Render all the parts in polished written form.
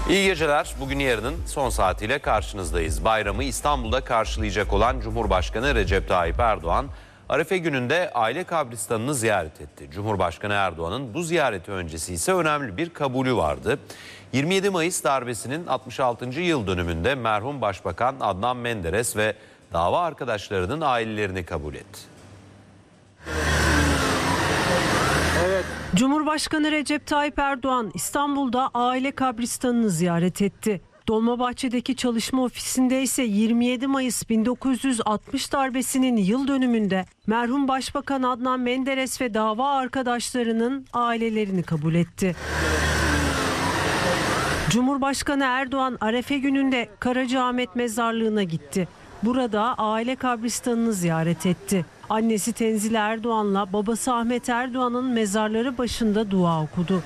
İyi geceler. Bugün yarının son saatiyle karşınızdayız. Bayramı İstanbul'da karşılayacak olan Cumhurbaşkanı Recep Tayyip Erdoğan, Arefe gününde aile kabristanını ziyaret etti. Cumhurbaşkanı Erdoğan'ın bu ziyareti öncesi ise önemli bir kabulü vardı. 27 Mayıs darbesinin 66. yıl dönümünde merhum Başbakan Adnan Menderes ve dava arkadaşlarının ailelerini kabul etti. Cumhurbaşkanı Recep Tayyip Erdoğan İstanbul'da aile kabristanını ziyaret etti. Dolmabahçe'deki çalışma ofisinde ise 27 Mayıs 1960 darbesinin yıl dönümünde merhum Başbakan Adnan Menderes ve dava arkadaşlarının ailelerini kabul etti. Cumhurbaşkanı Erdoğan Arefe gününde Karacaahmet Mezarlığı'na gitti. Burada aile kabristanını ziyaret etti. Annesi Tenzile Erdoğan'la babası Ahmet Erdoğan'ın mezarları başında dua okudu.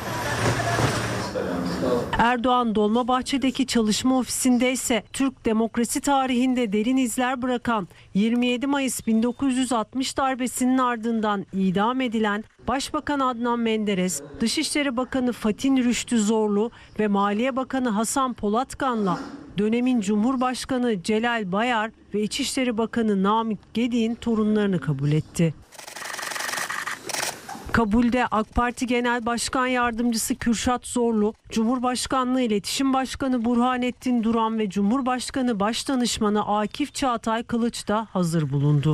Erdoğan Dolmabahçe'deki çalışma ofisinde ise Türk demokrasi tarihinde derin izler bırakan 27 Mayıs 1960 darbesinin ardından idam edilen Başbakan Adnan Menderes, Dışişleri Bakanı Fatih Rüştü Zorlu ve Maliye Bakanı Hasan Polatkan'la dönemin Cumhurbaşkanı Celal Bayar ve İçişleri Bakanı Namık Gedik'in torunlarını kabul etti. Kabulde AK Parti Genel Başkan Yardımcısı Kürşat Zorlu, Cumhurbaşkanlığı İletişim Başkanı Burhanettin Duran ve Cumhurbaşkanı Başdanışmanı Akif Çağatay Kılıç da hazır bulundu.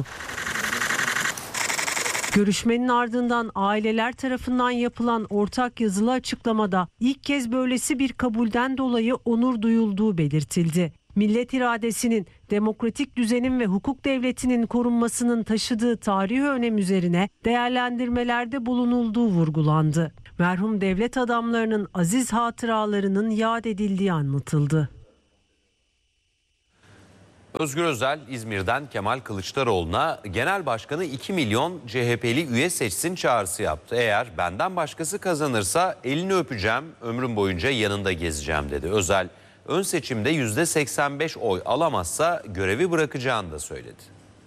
Görüşmenin ardından aileler tarafından yapılan ortak yazılı açıklamada ilk kez böylesi bir kabulden dolayı onur duyulduğu belirtildi. Millet iradesinin, demokratik düzenin ve hukuk devletinin korunmasının taşıdığı tarihi önem üzerine değerlendirmelerde bulunulduğu vurgulandı. Merhum devlet adamlarının aziz hatıralarının yad edildiği anlatıldı. Özgür Özel İzmir'den Kemal Kılıçdaroğlu'na Genel Başkanı 2 milyon CHP'li üye seçsin çağrısı yaptı. Eğer benden başkası kazanırsa elini öpeceğim, ömrüm boyunca yanında gezeceğim dedi. Özel ön seçimde %85 oy alamazsa görevi bırakacağını da söyledi.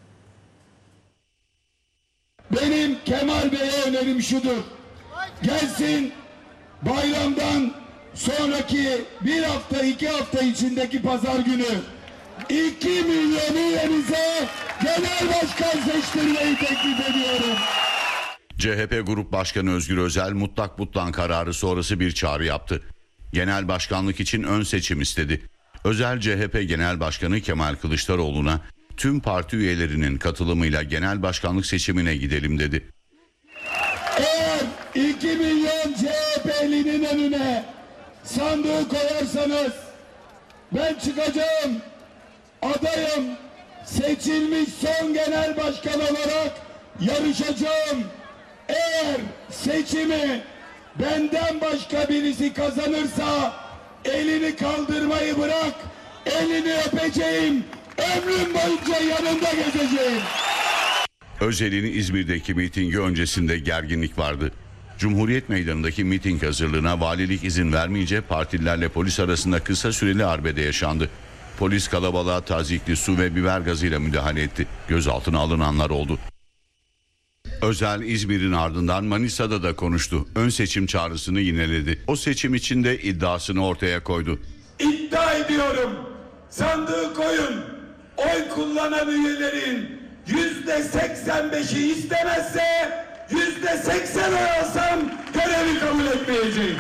Benim Kemal Bey'e önerim şudur. Gelsin bayramdan sonraki bir hafta 2 hafta içindeki pazar günü 2 milyon üyemize genel başkan seçtirmeyi teklif ediyorum. CHP Grup Başkanı Özgür Özel mutlak butlan kararı sonrası bir çağrı yaptı. Genel başkanlık için ön seçim istedi. Özel CHP Genel Başkanı Kemal Kılıçdaroğlu'na tüm parti üyelerinin katılımıyla genel başkanlık seçimine gidelim dedi. Eğer 2 milyon CHP'linin önüne sandığı koyarsanız ben çıkacağım, adayım, seçilmiş son genel başkan olarak yarışacağım. Eğer seçimi benden başka birisi kazanırsa elini kaldırmayı bırak, elini öpeceğim, ömrüm boyunca yanında gezeceğim. Özel'in İzmir'deki mitingi öncesinde gerginlik vardı. Cumhuriyet Meydanı'ndaki miting hazırlığına valilik izin vermeyince partililerle polis arasında kısa süreli arbede yaşandı. Polis kalabalığa tazikli su ve biber gazıyla müdahale etti. Gözaltına alınanlar oldu. Özel İzmir'in ardından Manisa'da da konuştu. Ön seçim çağrısını yineledi. O seçim için de iddiasını ortaya koydu. İddia ediyorum, sandığı koyun, oy kullanan üyelerin %85'i istemezse %80 oy alsam görevi kabul etmeyeceğim.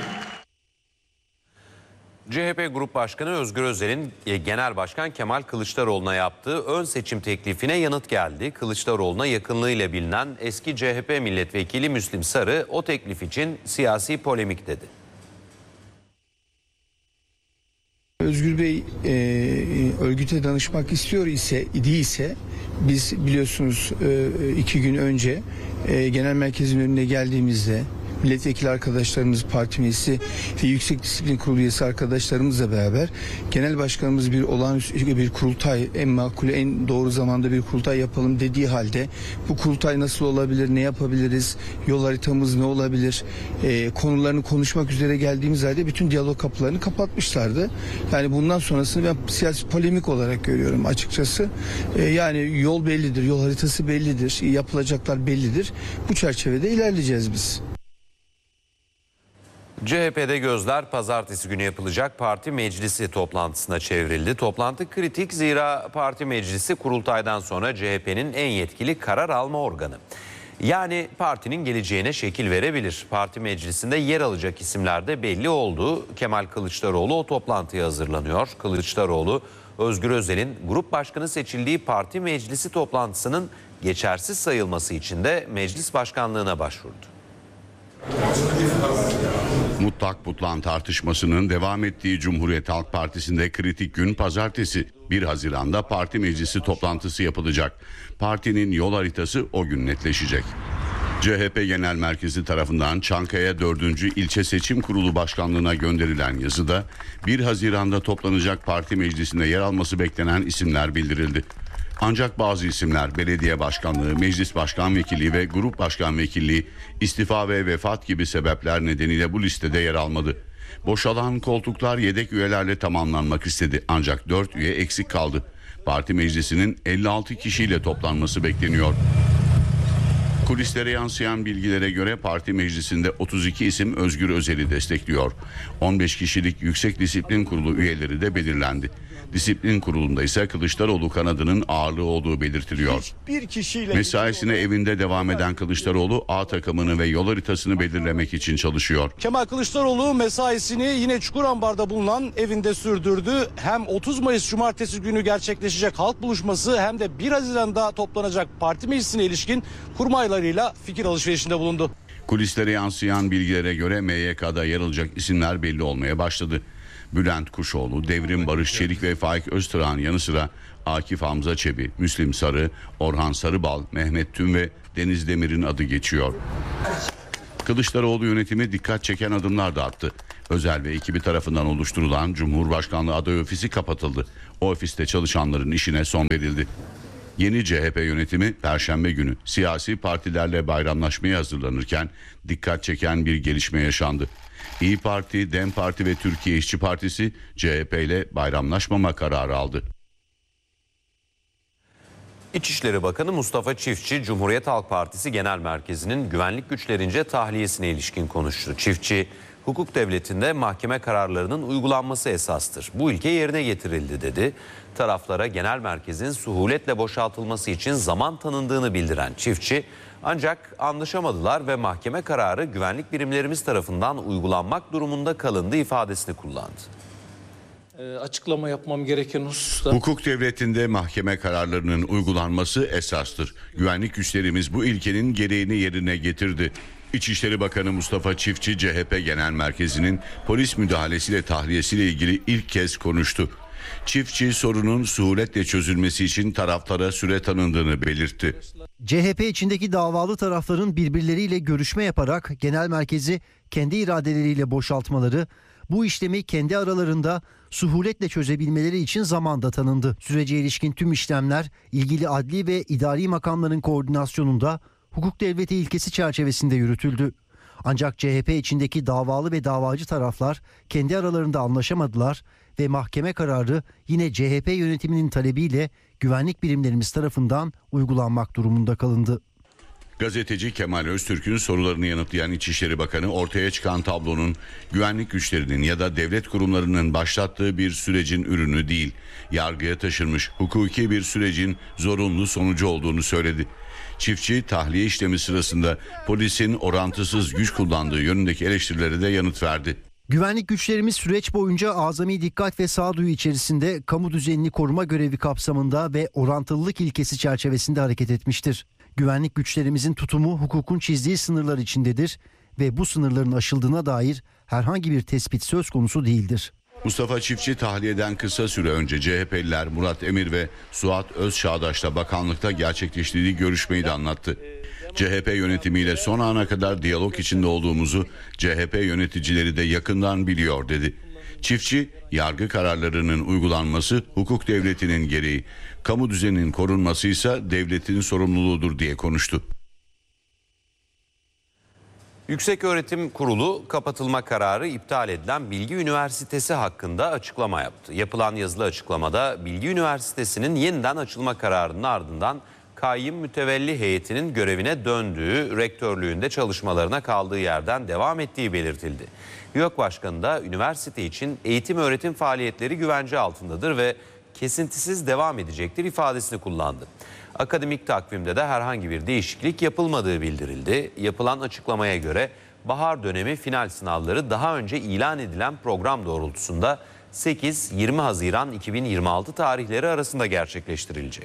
CHP Grup Başkanı Özgür Özel'in Genel Başkan Kemal Kılıçdaroğlu'na yaptığı ön seçim teklifine yanıt geldi. Kılıçdaroğlu'na yakınlığıyla bilinen eski CHP milletvekili Müslim Sarı o teklif için siyasi polemik dedi. Özgür Bey örgüte danışmak idiyse biz biliyorsunuz 2 gün önce genel merkezin önüne geldiğimizde milletvekili arkadaşlarımız, parti meclisi ve Yüksek Disiplin Kurulu üyesi arkadaşlarımızla beraber genel başkanımız bir olağanüstü bir kurultay, en makul, en doğru zamanda bir kurultay yapalım dediği halde bu kurultay nasıl olabilir, ne yapabiliriz, yol haritamız ne olabilir, konularını konuşmak üzere geldiğimiz halde bütün diyalog kapılarını kapatmışlardı. Yani bundan sonrasını ben siyasi polemik olarak görüyorum açıkçası. Yani yol bellidir, yol haritası bellidir, yapılacaklar bellidir. Bu çerçevede ilerleyeceğiz biz. CHP'de gözler pazartesi günü yapılacak parti meclisi toplantısına çevrildi. Toplantı kritik, zira parti meclisi kurultaydan sonra CHP'nin en yetkili karar alma organı. Yani partinin geleceğine şekil verebilir. Parti meclisinde yer alacak isimler de belli oldu. Kemal Kılıçdaroğlu o toplantıya hazırlanıyor. Kılıçdaroğlu, Özgür Özel'in grup başkanı seçildiği parti meclisi toplantısının geçersiz sayılması için de meclis başkanlığına başvurdu. Mutlak butlan tartışmasının devam ettiği Cumhuriyet Halk Partisi'nde kritik gün pazartesi. 1 Haziran'da parti meclisi toplantısı yapılacak. Partinin yol haritası o gün netleşecek. CHP Genel Merkezi tarafından Çankaya 4. İlçe Seçim Kurulu Başkanlığı'na gönderilen yazıda 1 Haziran'da toplanacak parti meclisinde yer alması beklenen isimler bildirildi. Ancak bazı isimler belediye başkanlığı, meclis başkan vekilliği ve grup başkan vekilliği, istifa ve vefat gibi sebepler nedeniyle bu listede yer almadı. Boşalan koltuklar yedek üyelerle tamamlanmak istedi, ancak 4 üye eksik kaldı. Parti meclisinin 56 kişiyle toplanması bekleniyor. Kulislere yansıyan bilgilere göre parti meclisinde 32 isim Özgür Özel'i destekliyor. 15 kişilik Yüksek Disiplin Kurulu üyeleri de belirlendi. Disiplin Kurulu'nda ise Kılıçdaroğlu kanadının ağırlığı olduğu belirtiliyor. Mesaisine evinde devam eden Kılıçdaroğlu A takımını ve yol haritasını belirlemek için çalışıyor. Kemal Kılıçdaroğlu mesaisini yine Çukurambar'da bulunan evinde sürdürdü. Hem 30 Mayıs Cumartesi günü gerçekleşecek halk buluşması hem de 1 Haziran'da toplanacak parti meclisine ilişkin kurmaylarıyla fikir alışverişinde bulundu. Kulislere yansıyan bilgilere göre MYK'da yer alacak isimler belli olmaya başladı. Bülent Kuşoğlu, Devrim Barış Çelik ve Faik Öztürk'ün yanı sıra Akif Hamza Çebi, Müslim Sarı, Orhan Sarıbal, Mehmet Tüm ve Deniz Demir'in adı geçiyor. Kılıçdaroğlu yönetimi dikkat çeken adımlar da attı. Özel ve ekibi tarafından oluşturulan Cumhurbaşkanlığı aday ofisi kapatıldı. O ofiste çalışanların işine son verildi. Yeni CHP yönetimi Perşembe günü siyasi partilerle bayramlaşmaya hazırlanırken dikkat çeken bir gelişme yaşandı. İYİ Parti, DEM Parti ve Türkiye İşçi Partisi CHP ile bayramlaşmama kararı aldı. İçişleri Bakanı Mustafa Çiftçi, Cumhuriyet Halk Partisi Genel Merkezi'nin güvenlik güçlerince tahliyesine ilişkin konuştu. Çiftçi, hukuk devletinde mahkeme kararlarının uygulanması esastır. Bu ilke yerine getirildi dedi. Taraflara genel merkezin suhuletle boşaltılması için zaman tanındığını bildiren Çiftçi, ancak anlaşamadılar ve mahkeme kararı güvenlik birimlerimiz tarafından uygulanmak durumunda kalındı ifadesini kullandı. Açıklama yapmam gereken hususta. Hukuk devletinde mahkeme kararlarının uygulanması esastır. Güvenlik güçlerimiz bu ilkenin gereğini yerine getirdi. İçişleri Bakanı Mustafa Çiftçi, CHP Genel Merkezi'nin polis müdahalesiyle tahliyesiyle ilgili ilk kez konuştu. Çiftçi sorunun suhuletle çözülmesi için taraflara süre tanındığını belirtti. CHP içindeki davalı tarafların birbirleriyle görüşme yaparak genel merkezi kendi iradeleriyle boşaltmaları, bu işlemi kendi aralarında suhuletle çözebilmeleri için zamanda tanındı. Sürece ilişkin tüm işlemler ilgili adli ve idari makamların koordinasyonunda hukuk devleti ilkesi çerçevesinde yürütüldü. Ancak CHP içindeki davalı ve davacı taraflar kendi aralarında anlaşamadılar ve mahkeme kararı yine CHP yönetiminin talebiyle güvenlik birimlerimiz tarafından uygulanmak durumunda kalındı. Gazeteci Kemal Öztürk'ün sorularını yanıtlayan İçişleri Bakanı ortaya çıkan tablonun güvenlik güçlerinin ya da devlet kurumlarının başlattığı bir sürecin ürünü değil, yargıya taşınmış hukuki bir sürecin zorunlu sonucu olduğunu söyledi. Çiftçi tahliye işlemi sırasında polisin orantısız güç kullandığı yönündeki eleştirilere de yanıt verdi. Güvenlik güçlerimiz süreç boyunca azami dikkat ve sağduyu içerisinde kamu düzenini koruma görevi kapsamında ve orantılılık ilkesi çerçevesinde hareket etmiştir. Güvenlik güçlerimizin tutumu hukukun çizdiği sınırlar içindedir ve bu sınırların aşıldığına dair herhangi bir tespit söz konusu değildir. Mustafa Çiftçi tahliyeden kısa süre önce CHP'liler Murat Emir ve Suat Özçağdaş'la bakanlıkta gerçekleştirdiği görüşmeyi de anlattı. CHP yönetimiyle son ana kadar diyalog içinde olduğumuzu CHP yöneticileri de yakından biliyor dedi. Çiftçi, yargı kararlarının uygulanması hukuk devletinin gereği, kamu düzeninin korunması ise devletin sorumluluğudur diye konuştu. Yükseköğretim Kurulu kapatılma kararı iptal edilen Bilgi Üniversitesi hakkında açıklama yaptı. Yapılan yazılı açıklamada Bilgi Üniversitesi'nin yeniden açılma kararının ardından kayyım mütevelli heyetinin görevine döndüğü, rektörlüğünde çalışmalarına kaldığı yerden devam ettiği belirtildi. YÖK Başkanı da üniversite için eğitim öğretim faaliyetleri güvence altındadır ve kesintisiz devam edecektir ifadesini kullandı. Akademik takvimde de herhangi bir değişiklik yapılmadığı bildirildi. Yapılan açıklamaya göre bahar dönemi final sınavları daha önce ilan edilen program doğrultusunda 8-20 Haziran 2026 tarihleri arasında gerçekleştirilecek.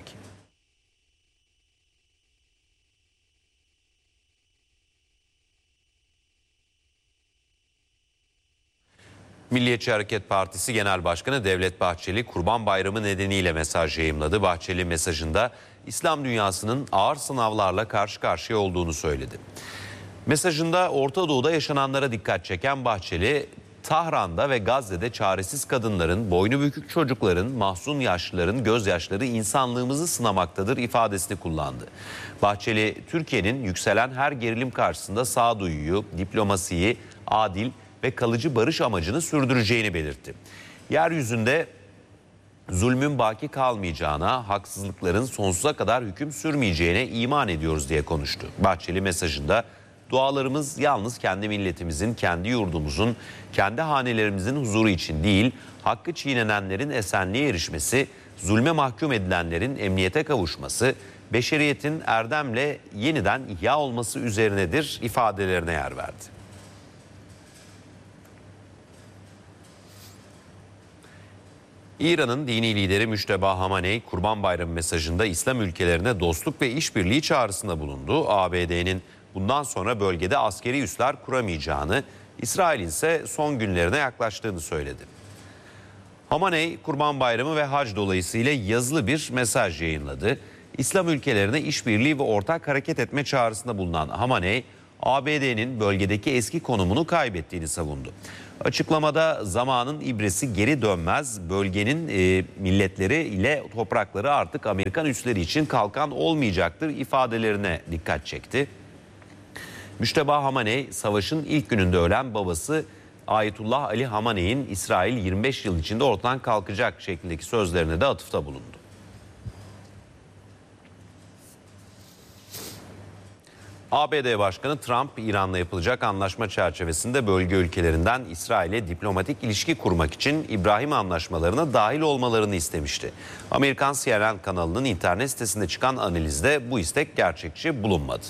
Milliyetçi Hareket Partisi Genel Başkanı Devlet Bahçeli Kurban Bayramı nedeniyle mesaj yayımladı. Bahçeli mesajında İslam dünyasının ağır sınavlarla karşı karşıya olduğunu söyledi. Mesajında Orta Doğu'da yaşananlara dikkat çeken Bahçeli, Tahran'da ve Gazze'de çaresiz kadınların, boynu bükük çocukların, mahzun yaşlıların gözyaşları insanlığımızı sınamaktadır ifadesini kullandı. Bahçeli, Türkiye'nin yükselen her gerilim karşısında sağduyuyu, diplomasiyi, adil ve kalıcı barış amacını sürdüreceğini belirtti. Yeryüzünde zulmün baki kalmayacağına, haksızlıkların sonsuza kadar hüküm sürmeyeceğine iman ediyoruz diye konuştu. Bahçeli mesajında dualarımız yalnız kendi milletimizin, kendi yurdumuzun, kendi hanelerimizin huzuru için değil, hakkı çiğnenenlerin esenliğe erişmesi, zulme mahkum edilenlerin emniyete kavuşması, beşeriyetin erdemle yeniden ihya olması üzerinedir ifadelerine yer verdi. İran'ın dini lideri Müşteba Hamaney, Kurban Bayramı mesajında İslam ülkelerine dostluk ve işbirliği çağrısında bulundu. ABD'nin bundan sonra bölgede askeri üsler kuramayacağını, İsrail'in ise son günlerine yaklaştığını söyledi. Hamaney, Kurban Bayramı ve hac dolayısıyla yazılı bir mesaj yayınladı. İslam ülkelerine işbirliği ve ortak hareket etme çağrısında bulunan Hamaney, ABD'nin bölgedeki eski konumunu kaybettiğini savundu. Açıklamada zamanın ibresi geri dönmez, bölgenin milletleri ile toprakları artık Amerikan üsleri için kalkan olmayacaktır ifadelerine dikkat çekti. Müşteba Hamaney, savaşın ilk gününde ölen babası Ayetullah Ali Hamaney'in İsrail 25 yıl içinde ortadan kalkacak şeklindeki sözlerine de atıfta bulundu. ABD Başkanı Trump, İran'la yapılacak anlaşma çerçevesinde bölge ülkelerinden İsrail'e diplomatik ilişki kurmak için İbrahim Anlaşmalarına dahil olmalarını istemişti. Amerikan CNN kanalının internet sitesinde çıkan analizde bu istek gerçekçi bulunmadı.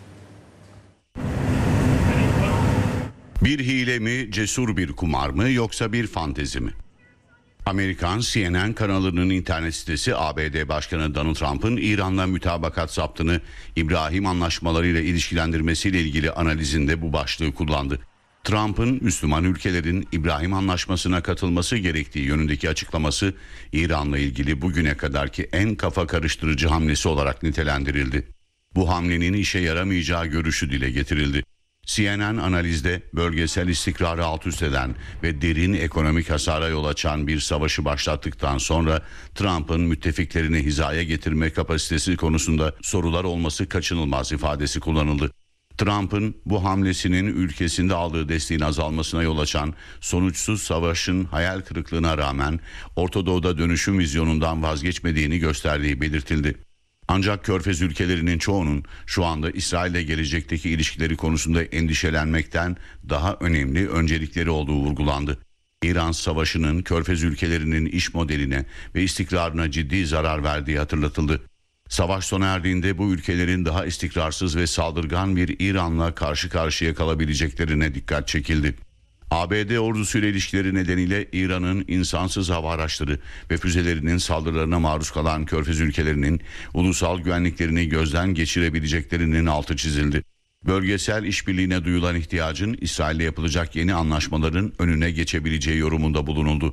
Bir hile mi, cesur bir kumar mı yoksa bir fantezi mi? Amerikan CNN kanalının internet sitesi ABD Başkanı Donald Trump'ın İran'la mütabakat zaptını İbrahim Anlaşmaları ile ilişkilendirmesiyle ilgili analizinde bu başlığı kullandı. Trump'ın Müslüman ülkelerin İbrahim Anlaşması'na katılması gerektiği yönündeki açıklaması İran'la ilgili bugüne kadarki en kafa karıştırıcı hamlesi olarak nitelendirildi. Bu hamlenin işe yaramayacağı görüşü dile getirildi. CNN analizde bölgesel istikrarı alt üst eden ve derin ekonomik hasara yol açan bir savaşı başlattıktan sonra Trump'ın müttefiklerini hizaya getirme kapasitesi konusunda sorular olması kaçınılmaz ifadesi kullanıldı. Trump'ın bu hamlesinin ülkesinde aldığı desteğin azalmasına yol açan sonuçsuz savaşın hayal kırıklığına rağmen Orta Doğu'da dönüşüm vizyonundan vazgeçmediğini gösterdiği belirtildi. Ancak Körfez ülkelerinin çoğunun şu anda İsrail'le gelecekteki ilişkileri konusunda endişelenmekten daha önemli öncelikleri olduğu vurgulandı. İran savaşının Körfez ülkelerinin iş modeline ve istikrarına ciddi zarar verdiği hatırlatıldı. Savaş sona erdiğinde bu ülkelerin daha istikrarsız ve saldırgan bir İran'la karşı karşıya kalabileceklerine dikkat çekildi. ABD ordusuyla ilişkileri nedeniyle İran'ın insansız hava araçları ve füzelerinin saldırılarına maruz kalan Körfez ülkelerinin ulusal güvenliklerini gözden geçirebileceklerinin altı çizildi. Bölgesel işbirliğine duyulan ihtiyacın İsrail'le yapılacak yeni anlaşmaların önüne geçebileceği yorumunda bulunuldu.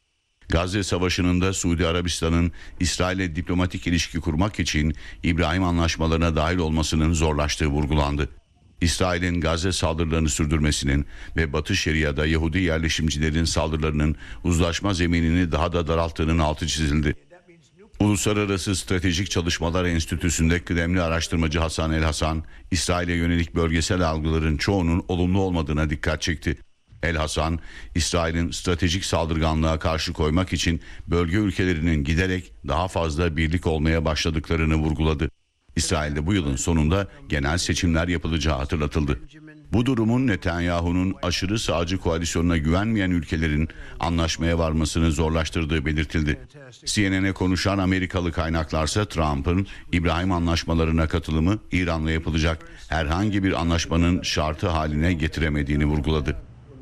Gazze Savaşı'nın da Suudi Arabistan'ın İsrail'le diplomatik ilişki kurmak için İbrahim Anlaşmalarına dahil olmasının zorlaştığı vurgulandı. İsrail'in Gazze saldırılarını sürdürmesinin ve Batı Şeria'da Yahudi yerleşimcilerin saldırılarının uzlaşma zeminini daha da daralttığının altı çizildi. Uluslararası Stratejik Çalışmalar Enstitüsü'nde kıdemli araştırmacı Hasan El Hasan, İsrail'e yönelik bölgesel algıların çoğunun olumlu olmadığına dikkat çekti. El Hasan, İsrail'in stratejik saldırganlığa karşı koymak için bölge ülkelerinin giderek daha fazla birlik olmaya başladıklarını vurguladı. İsrail'de bu yılın sonunda genel seçimler yapılacağı hatırlatıldı. Bu durumun Netanyahu'nun aşırı sağcı koalisyonuna güvenmeyen ülkelerin anlaşmaya varmasını zorlaştırdığı belirtildi. CNN'e konuşan Amerikalı kaynaklarsa Trump'ın İbrahim anlaşmalarına katılımı İran'la yapılacak herhangi bir anlaşmanın şartı haline getiremediğini vurguladı.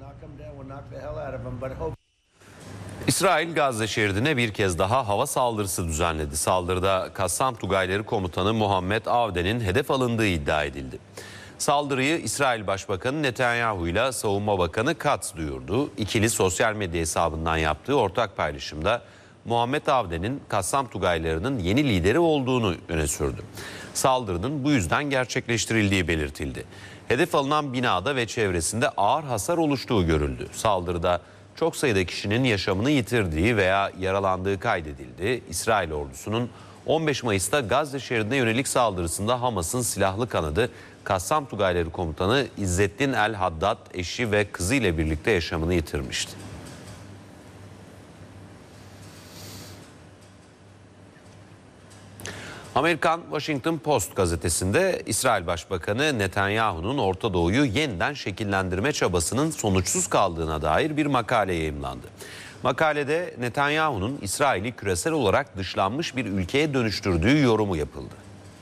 İsrail Gazze şeridine bir kez daha hava saldırısı düzenledi. Saldırıda Kassam Tugayları Komutanı Muhammed Avden'in hedef alındığı iddia edildi. Saldırıyı İsrail Başbakanı Netanyahu ile Savunma Bakanı Katz duyurdu. İkili sosyal medya hesabından yaptığı ortak paylaşımda Muhammed Avden'in Kassam Tugayları'nın yeni lideri olduğunu öne sürdü. Saldırının bu yüzden gerçekleştirildiği belirtildi. Hedef alınan binada ve çevresinde ağır hasar oluştuğu görüldü. Saldırıda çok sayıda kişinin yaşamını yitirdiği veya yaralandığı kaydedildi. İsrail ordusunun 15 Mayıs'ta Gazze şeridine yönelik saldırısında Hamas'ın silahlı kanadı Kassam Tugayları Komutanı İzzettin El-Haddad eşi ve kızı ile birlikte yaşamını yitirmişti. Amerikan Washington Post gazetesinde İsrail Başbakanı Netanyahu'nun Orta Doğu'yu yeniden şekillendirme çabasının sonuçsuz kaldığına dair bir makale yayımlandı. Makalede Netanyahu'nun İsrail'i küresel olarak dışlanmış bir ülkeye dönüştürdüğü yorumu yapıldı.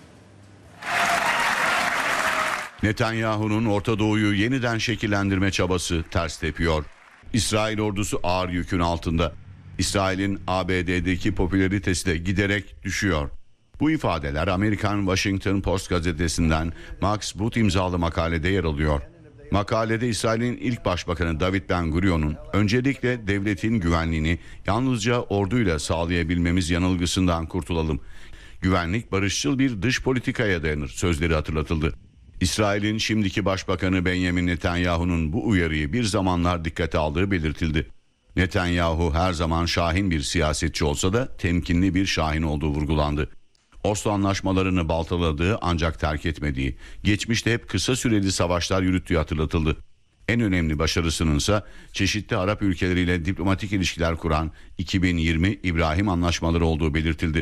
Netanyahu'nun Orta Doğu'yu yeniden şekillendirme çabası ters tepiyor. İsrail ordusu ağır yükün altında. İsrail'in ABD'deki popülaritesi de giderek düşüyor. Bu ifadeler Amerikan Washington Post gazetesinden Max Boot imzalı makalede yer alıyor. Makalede İsrail'in ilk başbakanı David Ben-Gurion'un öncelikle devletin güvenliğini yalnızca orduyla sağlayabilmemiz yanılgısından kurtulalım. Güvenlik barışçıl bir dış politikaya dayanır sözleri hatırlatıldı. İsrail'in şimdiki başbakanı Benjamin Netanyahu'nun bu uyarıyı bir zamanlar dikkate aldığı belirtildi. Netanyahu her zaman şahin bir siyasetçi olsa da temkinli bir şahin olduğu vurgulandı. Oslo anlaşmalarını baltaladığı ancak terk etmediği, geçmişte hep kısa süreli savaşlar yürüttüğü hatırlatıldı. En önemli başarısının ise çeşitli Arap ülkeleriyle diplomatik ilişkiler kuran 2020 İbrahim anlaşmaları olduğu belirtildi.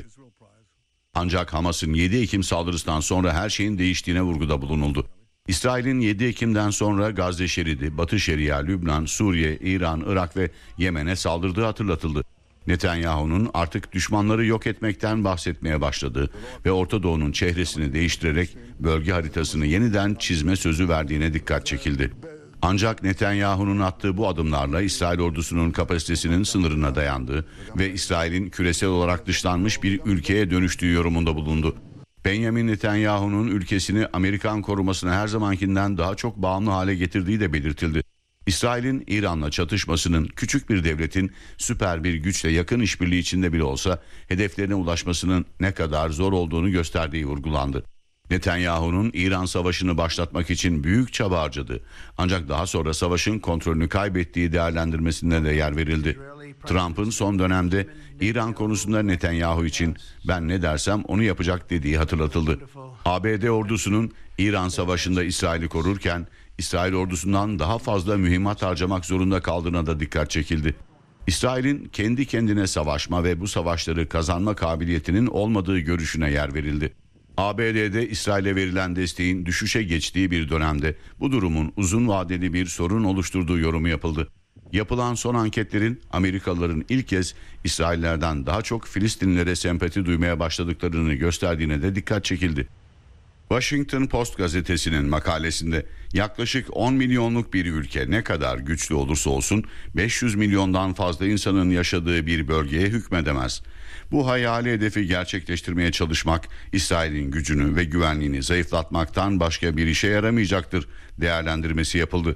Ancak Hamas'ın 7 Ekim saldırısından sonra her şeyin değiştiğine vurguda bulunuldu. İsrail'in 7 Ekim'den sonra Gazze şeridi, Batı Şeria, Lübnan, Suriye, İran, Irak ve Yemen'e saldırdığı hatırlatıldı. Netanyahu'nun artık düşmanları yok etmekten bahsetmeye başladığı ve Orta Doğu'nun çehresini değiştirerek bölge haritasını yeniden çizme sözü verdiğine dikkat çekildi. Ancak Netanyahu'nun attığı bu adımlarla İsrail ordusunun kapasitesinin sınırına dayandığı ve İsrail'in küresel olarak dışlanmış bir ülkeye dönüştüğü yorumunda bulundu. Benjamin Netanyahu'nun ülkesini Amerikan korumasına her zamankinden daha çok bağımlı hale getirdiği de belirtildi. İsrail'in İran'la çatışmasının küçük bir devletin süper bir güçle yakın işbirliği içinde bile olsa hedeflerine ulaşmasının ne kadar zor olduğunu gösterdiği vurgulandı. Netanyahu'nun İran savaşını başlatmak için büyük çaba harcadı. Ancak daha sonra savaşın kontrolünü kaybettiği değerlendirmesine de yer verildi. Trump'ın son dönemde İran konusunda Netanyahu için ben ne dersem onu yapacak dediği hatırlatıldı. ABD ordusunun İran savaşında İsrail'i korurken İsrail ordusundan daha fazla mühimmat harcamak zorunda kaldığına da dikkat çekildi. İsrail'in kendi kendine savaşma ve bu savaşları kazanma kabiliyetinin olmadığı görüşüne yer verildi. ABD'de İsrail'e verilen desteğin düşüşe geçtiği bir dönemde bu durumun uzun vadeli bir sorun oluşturduğu yorumu yapıldı. Yapılan son anketlerin Amerikalıların ilk kez İsraillerden daha çok Filistinlilere sempati duymaya başladıklarını gösterdiğine de dikkat çekildi. Washington Post gazetesinin makalesinde yaklaşık 10 milyonluk bir ülke ne kadar güçlü olursa olsun 500 milyondan fazla insanın yaşadığı bir bölgeye hükmedemez. Bu hayali hedefi gerçekleştirmeye çalışmak İsrail'in gücünü ve güvenliğini zayıflatmaktan başka bir işe yaramayacaktır değerlendirmesi yapıldı.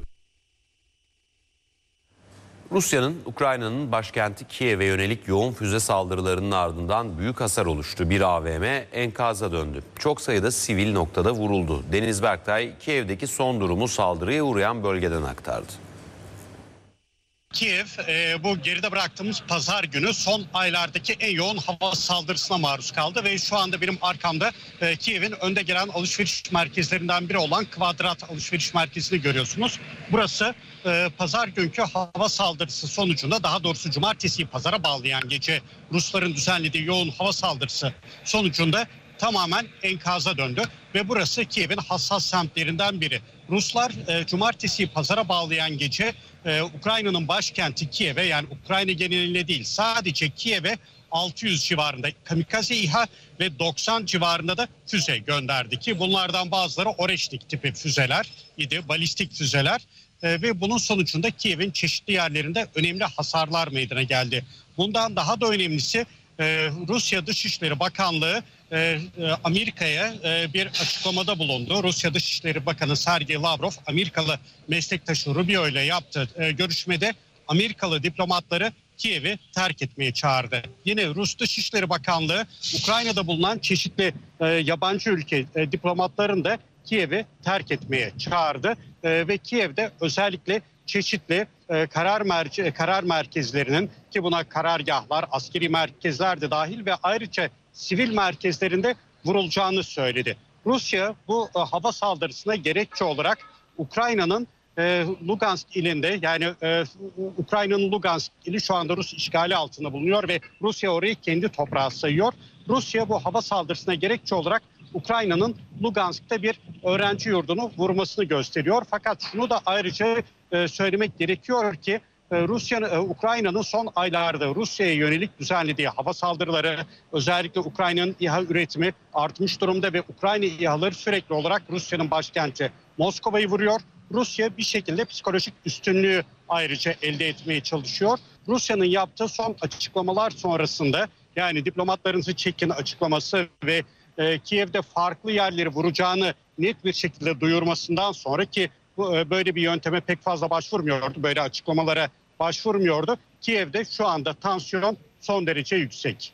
Rusya'nın Ukrayna'nın başkenti Kiev'e yönelik yoğun füze saldırılarının ardından büyük hasar oluştu. Bir AVM enkaza döndü. Çok sayıda sivil noktada vuruldu. Deniz Berktay Kiev'deki son durumu saldırıya uğrayan bölgeden aktardı. Kiev bu geride bıraktığımız pazar günü son aylardaki en yoğun hava saldırısına maruz kaldı ve şu anda benim arkamda Kiev'in önde gelen alışveriş merkezlerinden biri olan Kvadrat alışveriş merkezini görüyorsunuz. Burası pazar günkü hava saldırısı sonucunda, daha doğrusu cumartesiyi pazara bağlayan gece Rusların düzenlediği yoğun hava saldırısı sonucunda tamamen enkaza döndü ve burası Kiev'in hassas semtlerinden biri. Ruslar cumartesiyi pazara bağlayan gece Ukrayna'nın başkenti Kiev'e, yani Ukrayna genelinde değil sadece Kiev'e 600 civarında kamikaze İHA ve 90 civarında da füze gönderdi ki bunlardan bazıları Oreşnik tipi füzeler idi, balistik füzeler ve bunun sonucunda Kiev'in çeşitli yerlerinde önemli hasarlar meydana geldi. Bundan daha da önemlisi Rusya Dışişleri Bakanlığı Amerika'ya bir açıklamada bulundu. Rusya Dışişleri Bakanı Sergey Lavrov Amerikalı meslektaşı Rubio ile yaptığı görüşmede Amerikalı diplomatları Kiev'i terk etmeye çağırdı. Yine Rus Dışişleri Bakanlığı Ukrayna'da bulunan çeşitli yabancı ülke diplomatlarını da Kiev'i terk etmeye çağırdı ve Kiev'de özellikle çeşitli karar merkezlerinin, ki buna karargahlar, askeri merkezler de dahil ve ayrıca sivil merkezlerinde vurulacağını söyledi. Rusya bu hava saldırısına gerekçe olarak Ukrayna'nın Lugansk ilinde, yani Ukrayna'nın Lugansk ili şu anda Rus işgali altında bulunuyor ve Rusya orayı kendi toprağı sayıyor. Rusya bu hava saldırısına gerekçe olarak Ukrayna'nın Lugansk'ta bir öğrenci yurdunu vurmasını gösteriyor. Fakat şunu da ayrıca söylemek gerekiyor ki Ukrayna'nın son aylarda Rusya'ya yönelik düzenlediği hava saldırıları, özellikle Ukrayna'nın İHA üretimi artmış durumda ve Ukrayna İHA'ları sürekli olarak Rusya'nın başkenti Moskova'yı vuruyor. Rusya bir şekilde psikolojik üstünlüğü ayrıca elde etmeye çalışıyor. Rusya'nın yaptığı son açıklamalar sonrasında, yani diplomatlarınızı çekin açıklaması ve Kiev'de farklı yerleri vuracağını net bir şekilde duyurmasından sonra, ki böyle bir yönteme pek fazla başvurmuyordu, böyle açıklamalara başvurmuyordu. Kiev'de şu anda tansiyon son derece yüksek.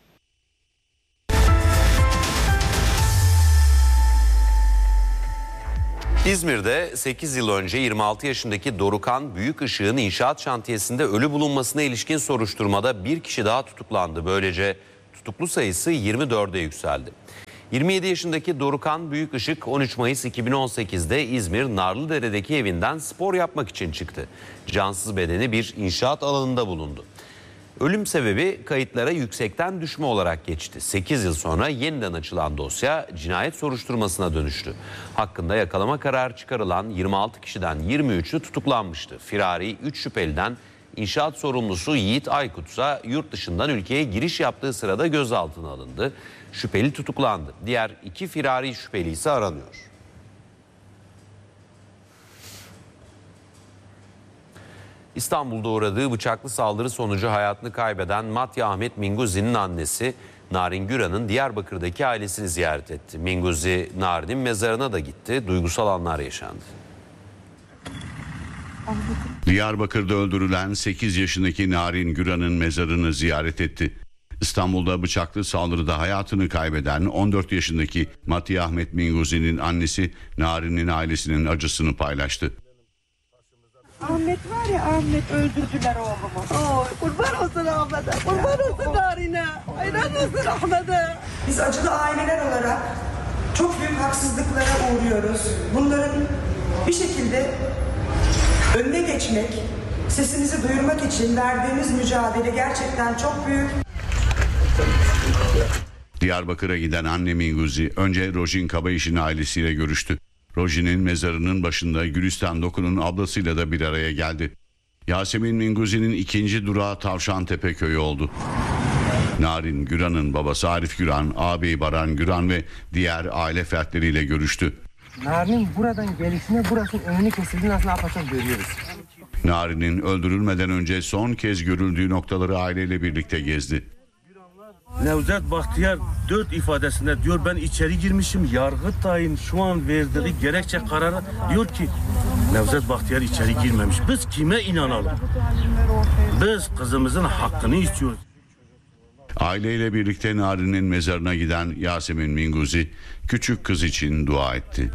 İzmir'de 8 yıl önce 26 yaşındaki Dorukan Büyükışık'ın inşaat şantiyesinde ölü bulunmasına ilişkin soruşturmada bir kişi daha tutuklandı. Böylece tutuklu sayısı 24'e yükseldi. 27 yaşındaki Dorukan Büyükışık 13 Mayıs 2018'de İzmir Narlıdere'deki evinden spor yapmak için çıktı. Cansız bedeni bir inşaat alanında bulundu. Ölüm sebebi kayıtlara yüksekten düşme olarak geçti. 8 yıl sonra yeniden açılan dosya cinayet soruşturmasına dönüştü. Hakkında yakalama kararı çıkarılan 26 kişiden 23'ü tutuklanmıştı. Firari 3 şüpheliden inşaat sorumlusu Yiğit Aykut ise yurt dışından ülkeye giriş yaptığı sırada gözaltına alındı. Şüpheli tutuklandı. Diğer 2 firari şüpheli ise aranıyor. İstanbul'da uğradığı bıçaklı saldırı sonucu hayatını kaybeden Matya Ahmet Minguzi'nin annesi Narin Güran'ın Diyarbakır'daki ailesini ziyaret etti. Minguzi, Narin'in mezarına da gitti. Duygusal anlar yaşandı. Diyarbakır'da öldürülen 8 yaşındaki Narin Güran'ın mezarını ziyaret etti. İstanbul'da bıçaklı saldırıda hayatını kaybeden 14 yaşındaki Matya Ahmet Minguzi'nin annesi Narin'in ailesinin acısını paylaştı. Ahmet var ya, Ahmet öldürdüler oğlumu. Kurban olsun Ahmet'e, kurban olsun Narin'e, hayran olsun Ahmet'e. Biz acılı aileler olarak çok büyük haksızlıklara uğruyoruz. Bunların bir şekilde önüne geçmek, sesimizi duyurmak için verdiğimiz mücadele gerçekten çok büyük. Diyarbakır'a giden anne Minguzi önce Rojin Kabayiş'in ailesiyle görüştü. Rojin'in mezarının başında Gülistan Doku'nun ablasıyla da bir araya geldi. Yasemin Minguzi'nin ikinci durağı Tavşantepe köyü oldu. Narin Güran'ın babası Arif Güran, ağabeyi Baran Güran ve diğer aile fertleriyle görüştü. Narin'in buradan gelişine burasının önünü kesildi, nasıl yapacak görüyoruz. Narin'in öldürülmeden önce son kez görüldüğü noktaları aileyle birlikte gezdi. Nevzat Bahtiyar 4 ifadesinde diyor, ben içeri girmişim, Yargıtay'ın şu an verdiği gerekçe kararı diyor ki Nevzat Bahtiyar içeri girmemiş. Biz kime inanalım? Biz kızımızın hakkını istiyoruz. Aileyle birlikte Narin'in mezarına giden Yasemin Minguzi küçük kız için dua etti.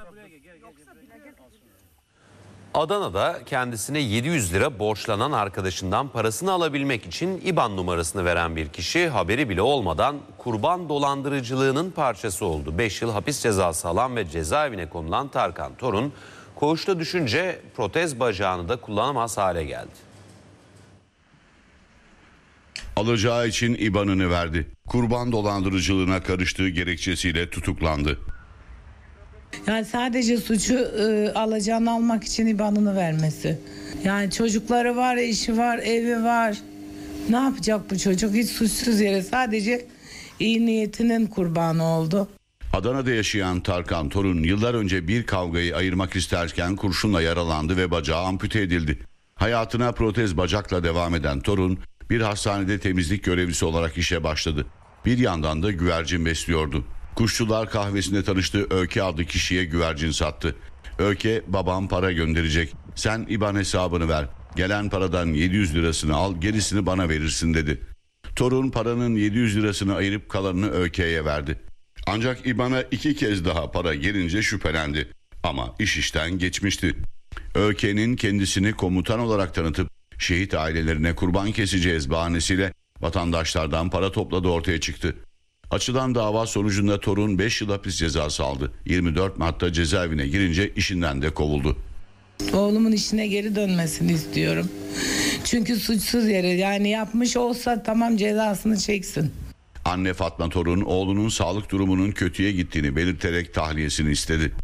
Adana'da kendisine 700 lira borçlanan arkadaşından parasını alabilmek için IBAN numarasını veren bir kişi haberi bile olmadan kurban dolandırıcılığının parçası oldu. 5 yıl hapis cezası alan ve cezaevine konulan Tarkan Torun, koğuşta düşünce protez bacağını da kullanamaz hale geldi. Alacağı için IBAN'ını verdi. kurban dolandırıcılığına karıştığı gerekçesiyle tutuklandı. Yani sadece suçu alacağını almak için IBAN'ını vermesi. Yani çocukları var, eşi var, evi var. Ne yapacak bu çocuk? Hiç suçsuz yere sadece iyi niyetinin kurbanı oldu. Adana'da yaşayan Tarkan Torun yıllar önce bir kavgayı ayırmak isterken kurşunla yaralandı ve bacağı ampute edildi. Hayatına protez bacakla devam eden Torun bir hastanede temizlik görevlisi olarak işe başladı. Bir yandan da güvercin besliyordu. Kuşçular kahvesinde tanıştığı Öke adlı kişiye güvercin sattı. Öke, babam para gönderecek, sen IBAN hesabını ver, gelen paradan 700 lirasını al, gerisini bana verirsin dedi. Torun paranın 700 lirasını ayırıp kalanını Öke'ye verdi. Ancak IBAN'a 2 kez daha para gelince şüphelendi. Ama iş işten geçmişti. Öke'nin kendisini komutan olarak tanıtıp şehit ailelerine kurban keseceğiz bahanesiyle vatandaşlardan para topladığı ortaya çıktı. Açılan dava sonucunda Torun 5 yıl hapis cezası aldı. 24 Mart'ta cezaevine girince işinden de kovuldu. Oğlumun işine geri dönmesini istiyorum. Çünkü suçsuz yere, yani yapmış olsa tamam, cezasını çeksin. Anne Fatma Torun oğlunun sağlık durumunun kötüye gittiğini belirterek tahliyesini istedi.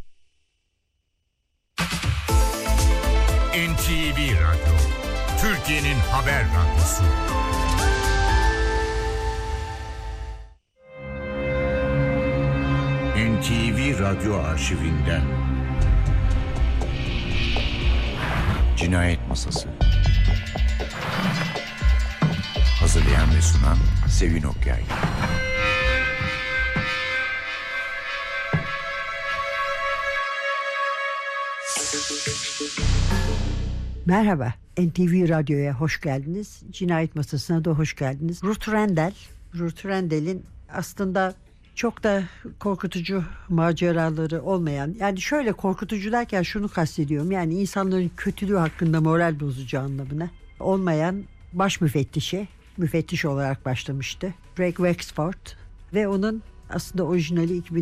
NTV Radyo, Türkiye'nin haber radyosu. NTV Radyo arşivinden Cinayet Masası. Hazırlayan ve sunan Sevin Okyay. Merhaba, NTV Radyo'ya hoş geldiniz. Cinayet Masası'na da hoş geldiniz. Ruth Rendel'in aslında çok da korkutucu maceraları olmayan, yani şöyle korkutucu derken şunu kastediyorum, yani insanların kötülüğü hakkında moral bozucu anlamına olmayan baş müfettiş olarak başlamıştı. Greg Wexford ve onun aslında orijinali